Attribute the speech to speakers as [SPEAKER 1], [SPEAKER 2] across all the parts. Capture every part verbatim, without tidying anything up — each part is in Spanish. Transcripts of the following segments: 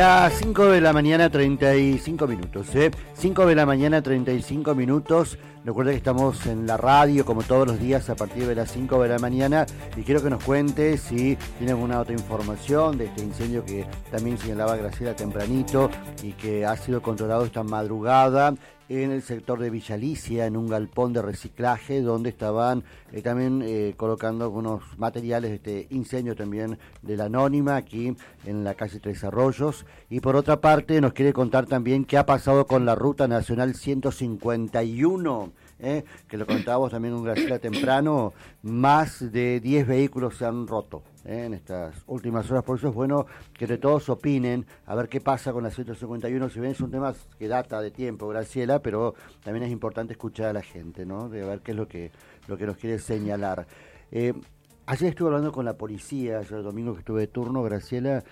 [SPEAKER 1] Las cinco de la mañana, treinta y cinco minutos, ¿eh? cinco de la mañana, treinta y cinco minutos. Recuerda que estamos en la radio, como todos los días, a partir de las cinco de la mañana. Y quiero que nos cuente si tiene alguna otra información de este incendio que también señalaba Graciela tempranito y que ha sido controlado esta madrugada en el sector de Villa Alicia, en un galpón de reciclaje, donde estaban eh, también eh, colocando algunos materiales de este incendio también de la Anónima, aquí en la calle Tres Arroyos. Y por otra parte, nos quiere contar también qué ha pasado con la Ruta Nacional ciento cincuenta y uno, eh, que lo contábamos también con Graciela temprano. Más de diez vehículos se han roto eh, en estas últimas horas. Por eso es bueno que de todos opinen, a ver qué pasa con la ciento cincuenta y uno. Si bien es un tema que data de tiempo, Graciela, pero también es importante escuchar a la gente, ¿no? De ver qué es lo que, lo que nos quiere señalar. Eh, Ayer estuve hablando con la policía, ayer el domingo que estuve de turno, Graciela,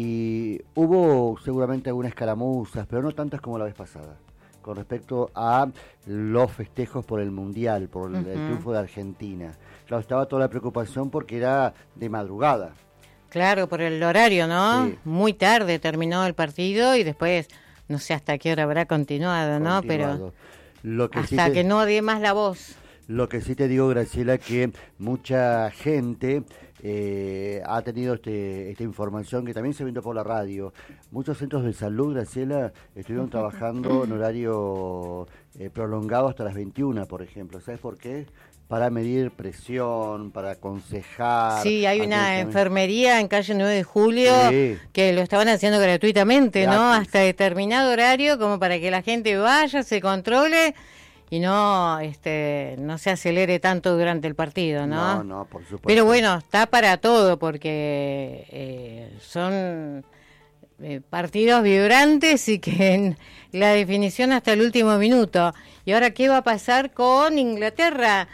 [SPEAKER 1] y hubo seguramente algunas escaramuzas, pero no tantas como la vez pasada, con respecto a los festejos por el Mundial, por el, uh-huh. el triunfo de Argentina. Claro, estaba toda la preocupación porque era de madrugada.
[SPEAKER 2] Claro, por el horario, ¿no?
[SPEAKER 1] Sí.
[SPEAKER 2] Muy tarde terminó el partido y después, no sé hasta qué hora habrá continuado, ¿no?
[SPEAKER 1] Continuado.
[SPEAKER 2] Pero
[SPEAKER 1] Lo que
[SPEAKER 2] hasta
[SPEAKER 1] sí te...
[SPEAKER 2] que no dé más la voz.
[SPEAKER 1] Lo que sí te digo, Graciela, que mucha gente eh, ha tenido este, esta información que también se vio por la radio. Muchos centros de salud, Graciela, estuvieron trabajando en horario eh, prolongado hasta las veintiuna, por ejemplo. ¿Sabes por qué? Para medir presión, para aconsejar.
[SPEAKER 2] Sí, hay una enfermería en calle nueve de julio
[SPEAKER 1] sí.
[SPEAKER 2] que lo estaban haciendo gratuitamente,
[SPEAKER 1] Gratis.
[SPEAKER 2] ¿no? Hasta determinado horario, como para que la gente vaya, se controle y no este no se acelere tanto durante el partido, ¿no?
[SPEAKER 1] No, no, por supuesto.
[SPEAKER 2] Pero bueno, está para todo porque eh, son eh, partidos vibrantes y que en la definición hasta el último minuto. Y ahora, ¿qué va a pasar con Inglaterra?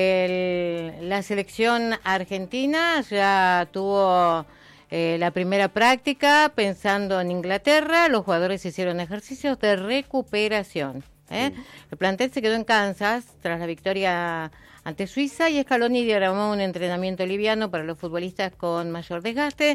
[SPEAKER 2] El, la selección argentina ya tuvo eh, la primera práctica pensando en Inglaterra. Los jugadores hicieron ejercicios de recuperación. ¿Eh? Sí. El plantel se quedó en Kansas tras la victoria ante Suiza y Scaloni diagramó un entrenamiento liviano para los futbolistas con mayor desgaste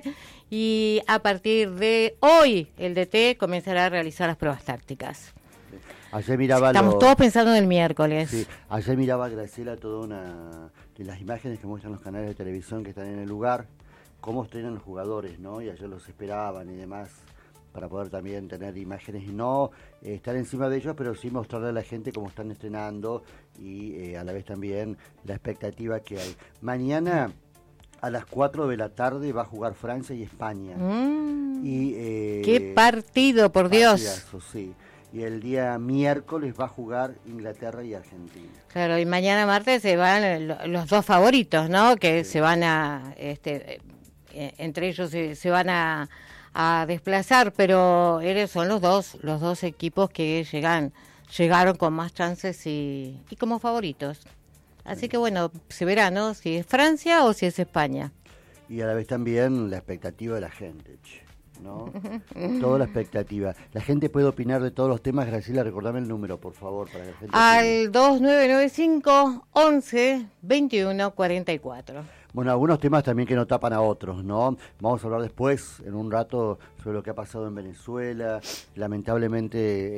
[SPEAKER 2] y a partir de hoy el D T comenzará a realizar las pruebas tácticas.
[SPEAKER 1] Ayer miraba
[SPEAKER 2] Estamos
[SPEAKER 1] los...
[SPEAKER 2] todos pensando en el miércoles.
[SPEAKER 1] Sí, ayer miraba, Graciela, toda una de las imágenes que muestran los canales de televisión que están en el lugar, cómo estrenan los jugadores, ¿no? Y ayer los esperaban y demás, para poder también tener imágenes y no eh, estar encima de ellos, pero sí mostrarle a la gente cómo están estrenando y eh, a la vez también la expectativa que hay. Mañana a las cuatro de la tarde va a jugar Francia y España.
[SPEAKER 2] Mm,
[SPEAKER 1] y, eh,
[SPEAKER 2] ¡Qué partido, por Dios!
[SPEAKER 1] Partidazo, sí. Y el día miércoles va a jugar Inglaterra y Argentina.
[SPEAKER 2] Claro, y mañana martes se van los dos favoritos, ¿no? Que
[SPEAKER 1] sí.
[SPEAKER 2] se van a, este, eh, entre ellos se, se van a... a desplazar, pero eres, son los dos los dos equipos que llegan llegaron con más chances y, y como favoritos. Así que bueno, se verá, ¿no? Si es Francia o si es España.
[SPEAKER 1] Y a la vez también la expectativa de la gente, ¿no? Toda la expectativa. La gente puede opinar de todos los temas. Graciela, recordame el número, por favor, para que la gente
[SPEAKER 2] al dos nueve nueve cinco, once, veintiuno, cuarenta y cuatro.
[SPEAKER 1] Bueno, algunos temas también que no tapan a otros, ¿no? Vamos a hablar después, en un rato, sobre lo que ha pasado en Venezuela. Lamentablemente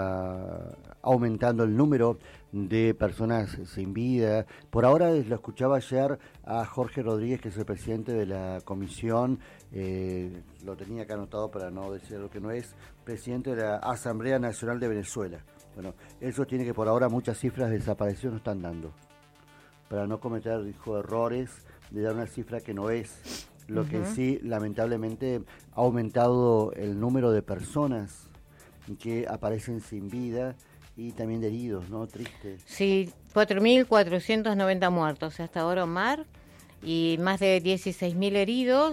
[SPEAKER 1] está aumentando el número de personas sin vida. Por ahora lo escuchaba ayer a Jorge Rodríguez, que es el presidente de la comisión, eh, lo tenía acá anotado para no decir lo que no es, presidente de la Asamblea Nacional de Venezuela. Bueno, él sostiene que por ahora muchas cifras de desaparición no están dando, para no cometer, dijo, errores de dar una cifra que no es. Lo uh-huh. que sí, lamentablemente, ha aumentado el número de personas que aparecen sin vida y también de heridos, ¿no? Triste.
[SPEAKER 2] Sí, cuatro mil cuatrocientos noventa muertos hasta ahora, Omar, y más de dieciséis mil heridos.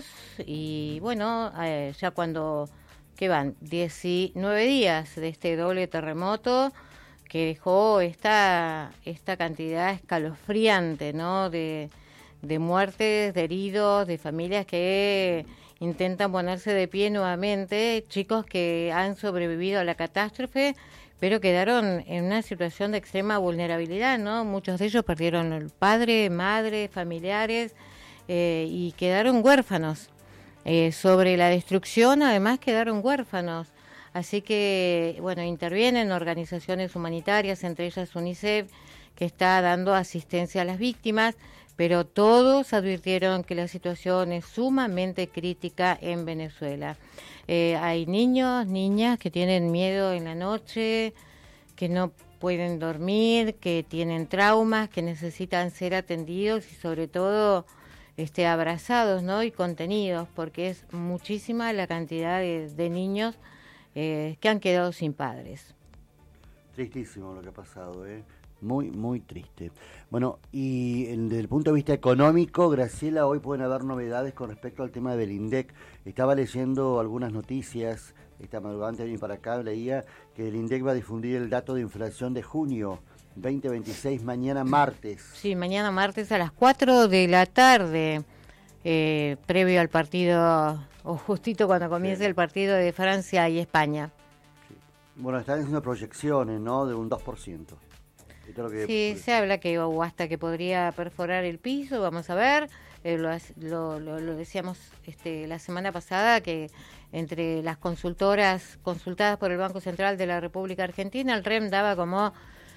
[SPEAKER 2] Y bueno, eh, ya cuando, ¿qué van? diecinueve días de este doble terremoto que dejó esta, esta cantidad escalofriante, ¿no? De de muertes, de heridos, de familias que intentan ponerse de pie nuevamente, chicos que han sobrevivido a la catástrofe, pero quedaron en una situación de extrema vulnerabilidad, ¿no? Muchos de ellos perdieron el padre, madre, familiares, eh, y quedaron huérfanos. eh, sobre la destrucción, además quedaron huérfanos. Así que, bueno, intervienen organizaciones humanitarias, entre ellas UNICEF, que está dando asistencia a las víctimas, pero todos advirtieron que la situación es sumamente crítica en Venezuela. Eh, hay niños, niñas que tienen miedo en la noche, que no pueden dormir, que tienen traumas, que necesitan ser atendidos y sobre todo este, abrazados, ¿no? Y contenidos, porque es muchísima la cantidad de, de niños eh, que han quedado sin padres.
[SPEAKER 1] Tristísimo lo que ha pasado, ¿eh? Muy, muy triste. Bueno, y en, desde el punto de vista económico, Graciela, hoy pueden haber novedades con respecto al tema del INDEC. Estaba leyendo algunas noticias, esta madrugada antes de venir para acá, leía que el INDEC va a difundir el dato de inflación de junio veinte veintiséis, mañana martes.
[SPEAKER 2] Sí, mañana martes a las cuatro de la tarde, eh, previo al partido, o justito cuando comience sí. el partido de Francia y España.
[SPEAKER 1] Sí. Bueno, están haciendo proyecciones, ¿no?, de un dos por ciento.
[SPEAKER 2] Que... Sí, se habla que o hasta que podría perforar el piso, vamos a ver, eh, lo, lo, lo, lo decíamos este, la semana pasada, que entre las consultoras consultadas por el Banco Central de la República Argentina, el R E M daba como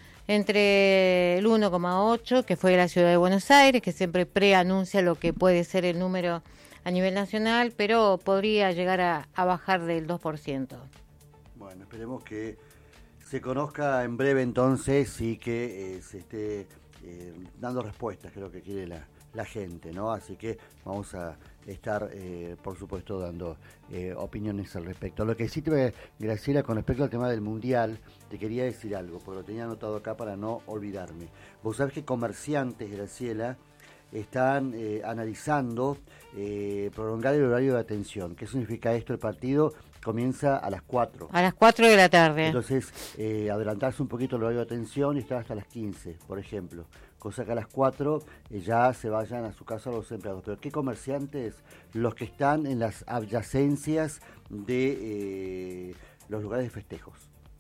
[SPEAKER 2] entre el uno coma ocho, que fue la Ciudad de Buenos Aires, que siempre preanuncia lo que puede ser el número a nivel nacional, pero podría llegar a, a bajar del dos por ciento.
[SPEAKER 1] Bueno, esperemos que se conozca en breve entonces y que eh, se esté eh, dando respuestas, creo que quiere la, la gente, ¿no? Así que vamos a estar, eh, por supuesto, dando eh, opiniones al respecto. Lo que sí te ve, Graciela, con respecto al tema del Mundial, te quería decir algo, porque lo tenía anotado acá para no olvidarme. Vos sabés que comerciantes, Graciela, están eh, analizando eh, prolongar el horario de atención. ¿Qué significa esto? El partido comienza a las cuatro.
[SPEAKER 2] A las cuatro de la tarde.
[SPEAKER 1] Entonces, eh, adelantarse un poquito el horario de atención y estar hasta las quince, por ejemplo. Cosa que a las cuatro eh, ya se vayan a su casa los empleados. Pero ¿qué comerciantes? Los que están en las adyacencias de eh, los lugares de festejos.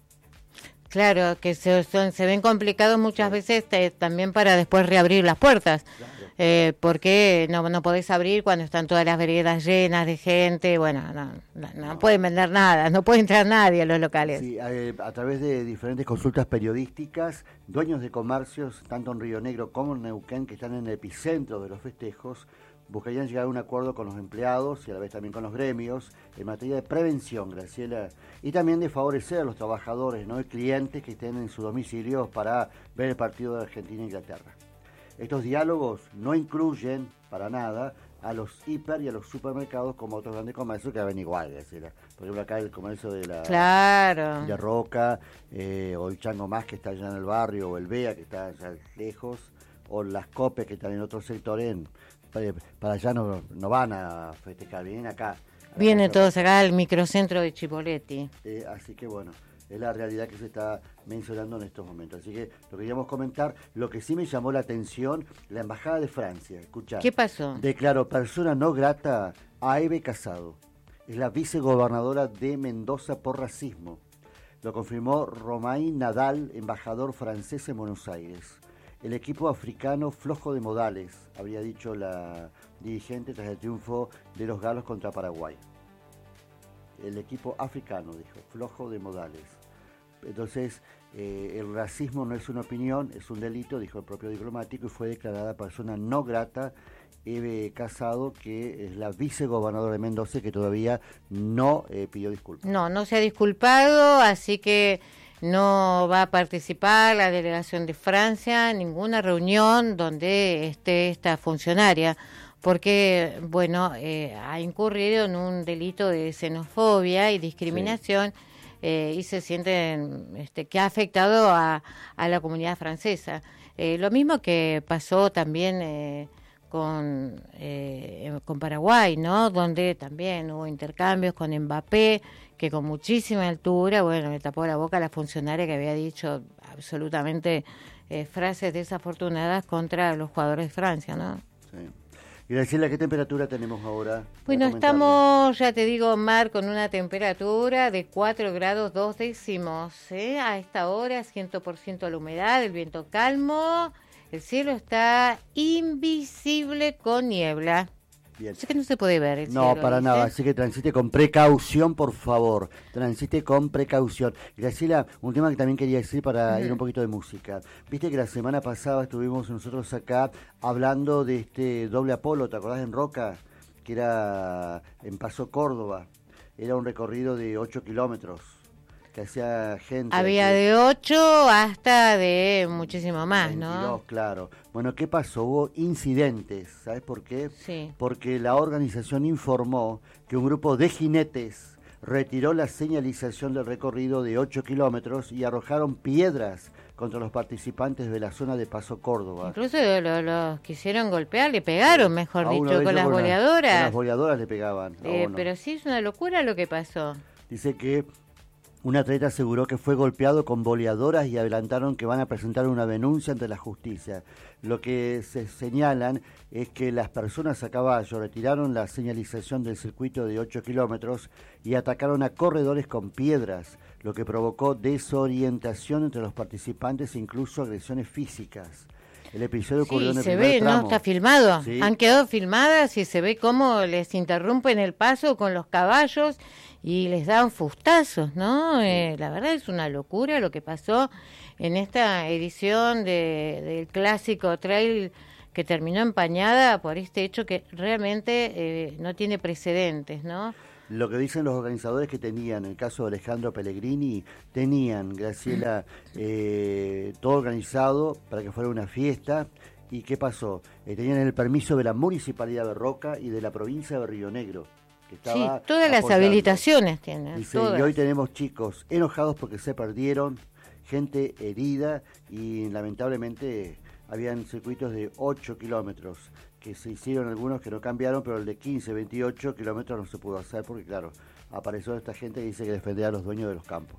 [SPEAKER 2] Claro, que se, son, se ven complicados muchas sí. veces eh, también para después reabrir las puertas. Claro. Eh, porque no, no podés abrir cuando están todas las veredas llenas de gente. Bueno, no, no, no, no. pueden vender nada, no puede entrar nadie a los locales.
[SPEAKER 1] Sí, eh, a través de diferentes consultas periodísticas, dueños de comercios, tanto en Río Negro como en Neuquén, que están en el epicentro de los festejos, buscarían llegar a un acuerdo con los empleados y a la vez también con los gremios en materia de prevención, Graciela, y también de favorecer a los trabajadores, no, y clientes que estén en sus domicilios para ver el partido de Argentina e Inglaterra. Estos diálogos no incluyen para nada a los hiper y a los supermercados como otros grandes comercios que ven igual, Graciela. Por ejemplo, acá el comercio de la
[SPEAKER 2] claro.
[SPEAKER 1] de Roca, eh, o el Chango Más que está allá en el barrio, o el Bea que está allá lejos, o las Copes que están en otros sectores, para, para allá no, no van a festejar, vienen acá.
[SPEAKER 2] Vienen todos acá al microcentro de Chipoleti.
[SPEAKER 1] Eh, así que bueno, es la realidad que se está mencionando en estos momentos. Así que lo queríamos comentar. Lo que sí me llamó la atención, la Embajada de Francia. Escuchá.
[SPEAKER 2] ¿Qué pasó?
[SPEAKER 1] Declaró persona no grata a Eve Casado. Es la vicegobernadora de Mendoza por racismo. Lo confirmó Romain Nadal, embajador francés en Buenos Aires. El equipo africano flojo de modales, habría dicho la dirigente tras el triunfo de los galos contra Paraguay. El equipo africano, dijo, flojo de modales. Entonces, eh, el racismo no es una opinión, es un delito, dijo el propio diplomático, y fue declarada persona no grata Eve Casado, que es la vicegobernadora de Mendoza, que todavía no eh, pidió disculpas.
[SPEAKER 2] No, no se ha disculpado, así que no va a participar la delegación de Francia en ninguna reunión donde esté esta funcionaria, porque, bueno, eh, ha incurrido en un delito de xenofobia y discriminación. Sí. Eh, y se sienten este, que ha afectado a, a la comunidad francesa. Eh, lo mismo que pasó también eh, con, eh, con Paraguay, ¿no? Donde también hubo intercambios con Mbappé, que con muchísima altura, bueno, le tapó la boca a la funcionaria que había dicho absolutamente eh, frases desafortunadas contra los jugadores de Francia, ¿no?
[SPEAKER 1] Sí. Y Graciela, ¿qué temperatura tenemos ahora?
[SPEAKER 2] Bueno, estamos, ya te digo, Mar, con una temperatura de cuatro grados dos décimos. ¿eh? A esta hora, cien por ciento la humedad, el viento calmo, el cielo está invisible con niebla.
[SPEAKER 1] Bien.
[SPEAKER 2] Así que no se puede ver el
[SPEAKER 1] No,
[SPEAKER 2] cielo,
[SPEAKER 1] para
[SPEAKER 2] ¿viste?
[SPEAKER 1] nada, así que transite con precaución, por favor, transite con precaución. Graciela, un tema que también quería decir para
[SPEAKER 2] Ujú.
[SPEAKER 1] ir un poquito de música. Viste que la semana pasada estuvimos nosotros acá hablando de este doble Apolo, ¿te acordás en Roca? Que era en Paso Córdoba, era un recorrido de ocho kilómetros, que hacía gente...
[SPEAKER 2] Había
[SPEAKER 1] que-
[SPEAKER 2] de ocho hasta de muchísimo más,
[SPEAKER 1] veintidós,
[SPEAKER 2] ¿no?
[SPEAKER 1] claro. Bueno, ¿qué pasó? Hubo incidentes, ¿sabes por qué?
[SPEAKER 2] Sí.
[SPEAKER 1] Porque la organización informó que un grupo de jinetes retiró la señalización del recorrido de ocho kilómetros y arrojaron piedras contra los participantes de la zona de Paso Córdoba.
[SPEAKER 2] Incluso los lo quisieron golpear, le pegaron, mejor
[SPEAKER 1] A uno
[SPEAKER 2] dicho,
[SPEAKER 1] de
[SPEAKER 2] con
[SPEAKER 1] ellos
[SPEAKER 2] las
[SPEAKER 1] con una-
[SPEAKER 2] boleadoras.
[SPEAKER 1] con las boleadoras le pegaban. a
[SPEAKER 2] Eh,
[SPEAKER 1] uno.
[SPEAKER 2] pero sí es una locura lo que pasó.
[SPEAKER 1] Dice que un atleta aseguró que fue golpeado con boleadoras y adelantaron que van a presentar una denuncia ante la justicia. Lo que se señalan es que las personas a caballo retiraron la señalización del circuito de ocho kilómetros y atacaron a corredores con piedras, lo que provocó desorientación entre los participantes e incluso agresiones físicas. El episodio ocurrió
[SPEAKER 2] Sí,
[SPEAKER 1] en el
[SPEAKER 2] se
[SPEAKER 1] primer
[SPEAKER 2] ve, ¿no?
[SPEAKER 1] tramo.
[SPEAKER 2] Está filmado.
[SPEAKER 1] Sí.
[SPEAKER 2] Han quedado filmadas y se ve cómo les interrumpen el paso con los caballos y les dan fustazos, ¿no? Eh, la verdad es una locura lo que pasó en esta edición de, del clásico trail que terminó empañada por este hecho que realmente eh, no tiene precedentes, ¿no?
[SPEAKER 1] Lo que dicen los organizadores que tenían, en el caso de Alejandro Pellegrini, tenían, Graciela, eh, todo organizado para que fuera una fiesta. ¿Y qué pasó? Eh, tenían el permiso de la Municipalidad de Roca y de la provincia de Río Negro. Que
[SPEAKER 2] Sí,
[SPEAKER 1] estaba
[SPEAKER 2] todas las
[SPEAKER 1] apoyando.
[SPEAKER 2] habilitaciones tienen.
[SPEAKER 1] Dice,
[SPEAKER 2] todas.
[SPEAKER 1] y hoy tenemos chicos enojados porque se perdieron, gente herida y lamentablemente habían circuitos de ocho kilómetros, que se hicieron algunos que no cambiaron, pero el de quince, veintiocho kilómetros no se pudo hacer porque, claro, apareció esta gente que dice que defendía a los dueños de los campos.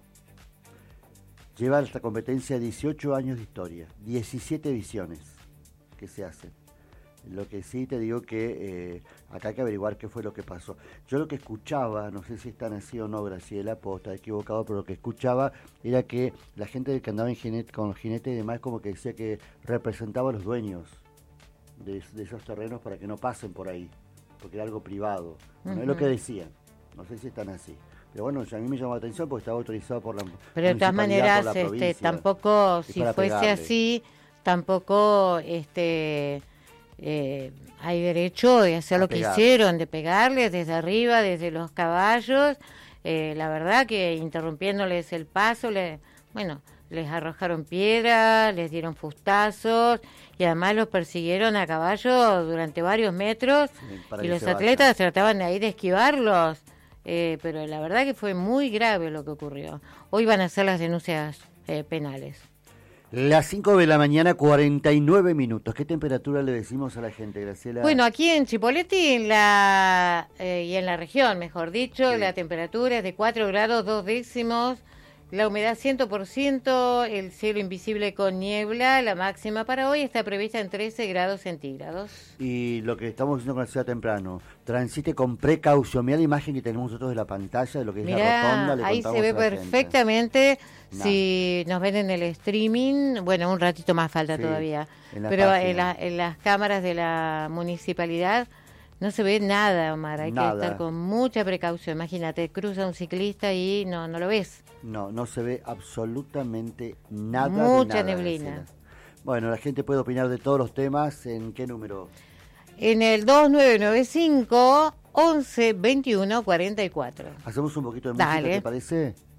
[SPEAKER 1] Lleva esta competencia dieciocho años de historia, diecisiete ediciones que se hacen. Lo que sí te digo que eh, acá hay que averiguar qué fue lo que pasó. Yo lo que escuchaba, no sé si es tan así o no, Graciela, puedo estar equivocado, pero lo que escuchaba era que la gente que andaba en jinete, con los jinetes y demás como que decía que representaba a los dueños de, de esos terrenos para que no pasen por ahí, porque era algo privado. Bueno,
[SPEAKER 2] Ujú.
[SPEAKER 1] es lo que decían, no sé si están así. Pero bueno, a mí me llamó la atención porque estaba autorizado por la
[SPEAKER 2] Pero de todas
[SPEAKER 1] municipalidad,
[SPEAKER 2] maneras,
[SPEAKER 1] por la
[SPEAKER 2] este,
[SPEAKER 1] provincia.
[SPEAKER 2] tampoco,
[SPEAKER 1] Es
[SPEAKER 2] si
[SPEAKER 1] para
[SPEAKER 2] fuese
[SPEAKER 1] pegarle.
[SPEAKER 2] así, tampoco este, eh, hay derecho de hacer
[SPEAKER 1] A
[SPEAKER 2] lo que
[SPEAKER 1] pegar.
[SPEAKER 2] hicieron, de pegarles desde arriba, desde los caballos. Eh, la verdad que interrumpiéndoles el paso, le, bueno, les arrojaron piedras, les dieron fustazos y además los persiguieron a caballo durante varios metros
[SPEAKER 1] Sí, para
[SPEAKER 2] y
[SPEAKER 1] que
[SPEAKER 2] los
[SPEAKER 1] se
[SPEAKER 2] atletas
[SPEAKER 1] vayan.
[SPEAKER 2] trataban de ahí de esquivarlos. Eh, pero la verdad que fue muy grave lo que ocurrió. Hoy van a hacer las denuncias eh, penales.
[SPEAKER 1] Las cinco de la mañana, cuarenta y nueve minutos. ¿Qué temperatura le decimos a la gente, Graciela?
[SPEAKER 2] Bueno, aquí en Chipoleti en la, eh, y en la región, mejor dicho,
[SPEAKER 1] Sí.
[SPEAKER 2] la temperatura es de cuatro grados dos décimos, la humedad cien por ciento, el cielo invisible con niebla, la máxima para hoy está prevista en trece grados centígrados.
[SPEAKER 1] Y lo que estamos diciendo con la ciudad temprano, transite con precaución. Mira la imagen que tenemos nosotros de la pantalla de lo que es la
[SPEAKER 2] Mirá,
[SPEAKER 1] rotonda. Le
[SPEAKER 2] ahí
[SPEAKER 1] contamos
[SPEAKER 2] se ve
[SPEAKER 1] a la gente.
[SPEAKER 2] perfectamente.
[SPEAKER 1] Nah.
[SPEAKER 2] Si nos ven en el streaming, bueno, un ratito más falta
[SPEAKER 1] Sí,
[SPEAKER 2] todavía.
[SPEAKER 1] en la
[SPEAKER 2] Pero
[SPEAKER 1] página.
[SPEAKER 2] en, la- en las cámaras de la municipalidad no se ve nada, Omar. Hay
[SPEAKER 1] Nada.
[SPEAKER 2] que estar con mucha precaución. Imagínate, cruza un ciclista y no, no lo ves.
[SPEAKER 1] No, no se ve absolutamente nada. de
[SPEAKER 2] Mucha
[SPEAKER 1] nada,
[SPEAKER 2] neblina.
[SPEAKER 1] Graciela. Bueno, la gente puede opinar de todos los temas. ¿En qué número?
[SPEAKER 2] En el dos nueve nueve cinco, once, veintiuno, cuarenta y cuatro.
[SPEAKER 1] Hacemos un poquito de música,
[SPEAKER 2] Dale.
[SPEAKER 1] ¿te parece?